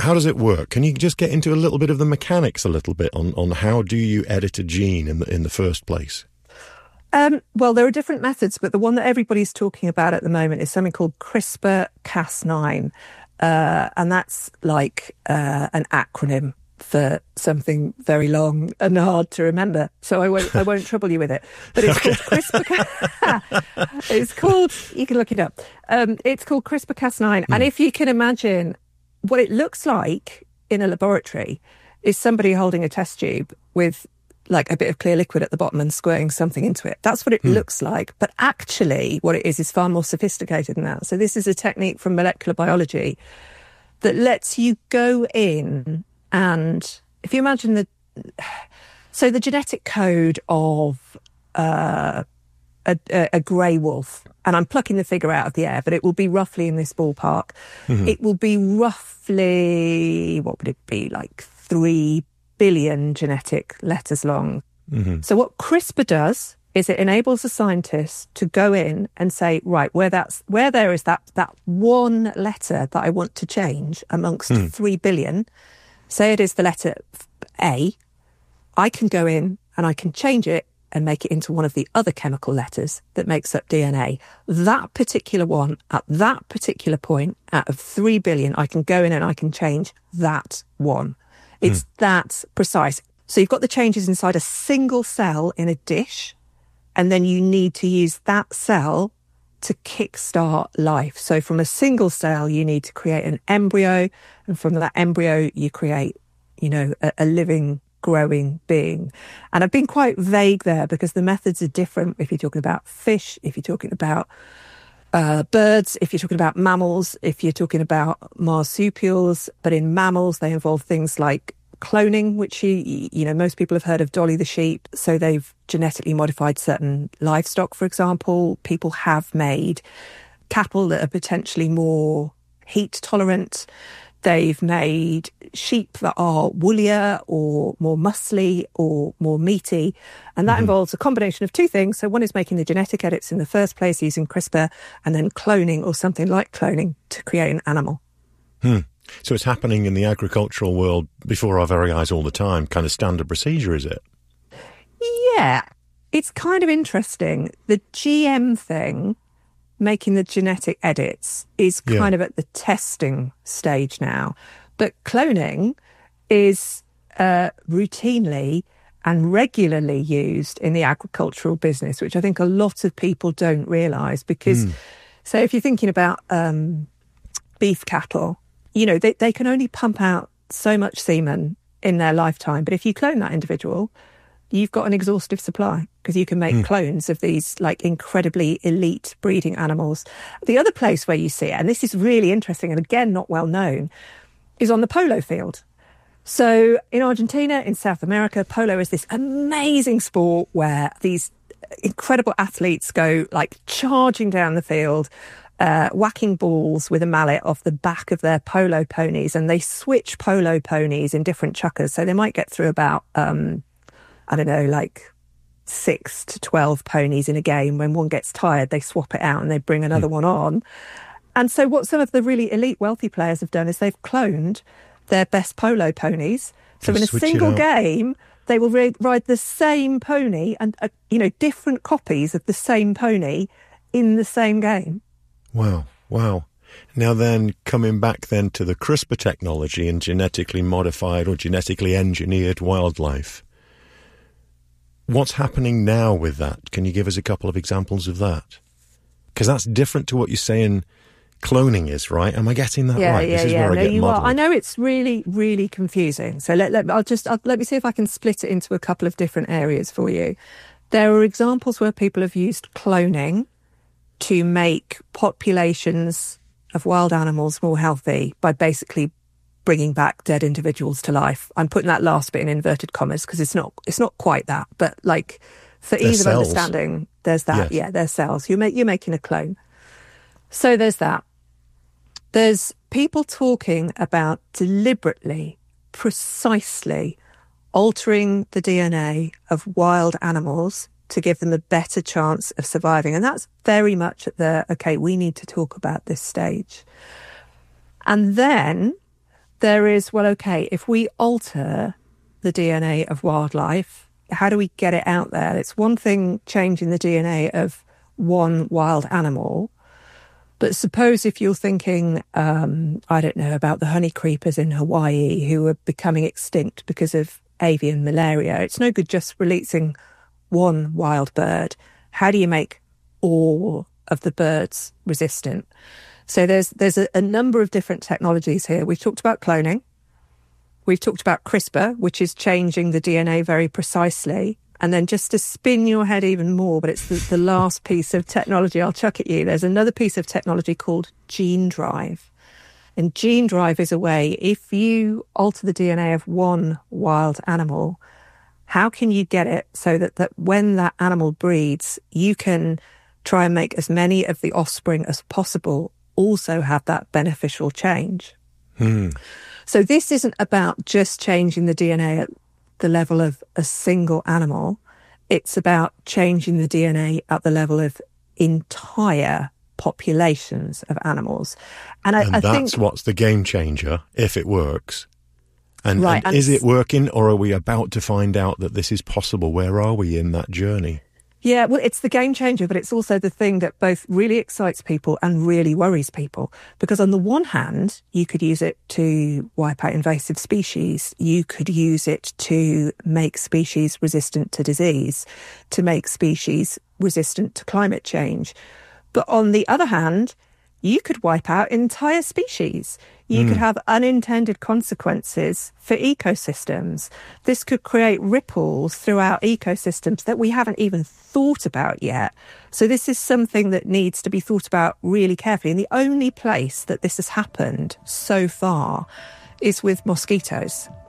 How does it work? Can you just get into a little bit of the mechanics a little bit on how do you edit a gene in the first place? Well, there are different methods, but the one that everybody's talking about at the moment is something called CRISPR-Cas9. And that's like an acronym for something very long and hard to remember. So I won't trouble you with it. But it's called CRISPR. It's called, you can look it up. It's called CRISPR-Cas9. And if you can imagine what it looks like in a laboratory is somebody holding a test tube with like a bit of clear liquid at the bottom and squirting something into it. That's what it looks like. But actually what it is far more sophisticated than that. So this is a technique from molecular biology that lets you go in and if you imagine the genetic code of a grey wolf, and I'm plucking the figure out of the air, but it will be roughly in this ballpark. Mm-hmm. It will be roughly, what would it be, like 3 billion genetic letters long. Mm-hmm. So what CRISPR does is it enables a scientist to go in and say, right, where there is that one letter that I want to change amongst 3 billion, say it is the letter A, I can go in and I can change it and make it into one of the other chemical letters that makes up DNA. That particular one, at that particular point, out of 3 billion, I can go in and I can change that one. It's that precise. So you've got the changes inside a single cell in a dish, and then you need to use that cell to kickstart life. So from a single cell, you need to create an embryo, and from that embryo, you create, a living, growing being. And I've been quite vague there because the methods are different if you're talking about fish, if you're talking about birds, if you're talking about mammals, if you're talking about marsupials. But in mammals, they involve things like cloning, which most people have heard of Dolly the sheep. So they've genetically modified certain livestock, for example. People have made cattle that are potentially more heat tolerant. They've made sheep that are woollier or more muscly or more meaty. And that involves a combination of two things. So one is making the genetic edits in the first place using CRISPR, and then cloning or something like cloning to create an animal. So it's happening in the agricultural world before our very eyes all the time, kind of standard procedure, is it? Yeah, it's kind of interesting. The GM thing, making the genetic edits, is kind of at the testing stage now. But cloning is routinely and regularly used in the agricultural business, which I think a lot of people don't realise. Because, so if you're thinking about beef cattle, they can only pump out so much semen in their lifetime. But if you clone that individual, you've got an exhaustive supply because you can make clones of these like incredibly elite breeding animals. The other place where you see it, and this is really interesting and again not well known, is on the polo field. So in Argentina, in South America, polo is this amazing sport where these incredible athletes go like charging down the field, whacking balls with a mallet off the back of their polo ponies, and they switch polo ponies in different chukkers. So they might get through about, 6 to 12 ponies in a game. When one gets tired, they swap it out and they bring another one on. And so what some of the really elite wealthy players have done is they've cloned their best polo ponies. So in a single game, they will ride the same pony and, different copies of the same pony in the same game. Wow. Now then, coming back then to the CRISPR technology and genetically modified or genetically engineered wildlife, what's happening now with that? Can you give us a couple of examples of that? Because that's different to what you're saying cloning is, right? Am I getting that right? This is where I get muddled. I know it's really, really confusing. So let me see if I can split it into a couple of different areas for you. There are examples where people have used cloning to make populations of wild animals more healthy by basically bringing back dead individuals to life. I'm putting that last bit in inverted commas because it's not quite that, but like for ease of understanding, there's that. Yes. Yeah, they're cells. You're making a clone. So there's that. There's people talking about deliberately, precisely altering the DNA of wild animals to give them a better chance of surviving. And that's very much at we need to talk about this stage. And then there is, well, okay, if we alter the DNA of wildlife, how do we get it out there? It's one thing changing the DNA of one wild animal, but suppose if you're thinking, I don't know, about the honey creepers in Hawaii who are becoming extinct because of avian malaria. It's no good just releasing one wild bird. How do you make all of the birds resistant? So there's a number of different technologies here. We've talked about cloning. We've talked about CRISPR, which is changing the DNA very precisely. And then just to spin your head even more, but it's the last piece of technology I'll chuck at you, there's another piece of technology called gene drive. And gene drive is a way, if you alter the DNA of one wild animal, how can you get it so that when that animal breeds, you can try and make as many of the offspring as possible also have that beneficial change? So this isn't about just changing the DNA at the level of a single animal. It's about changing the DNA at the level of entire populations of animals. And I that's think what's the game changer, if it works. And, right, and is it working, or are we about to find out that this is possible? Where are we in that journey? Yeah, well, it's the game changer, but it's also the thing that both really excites people and really worries people. Because on the one hand, you could use it to wipe out invasive species. You could use it to make species resistant to disease, to make species resistant to climate change. But on the other hand, you could wipe out entire species. You could have unintended consequences for ecosystems. This could create ripples throughout ecosystems that we haven't even thought about yet. So this is something that needs to be thought about really carefully. And the only place that this has happened so far is with mosquitoes.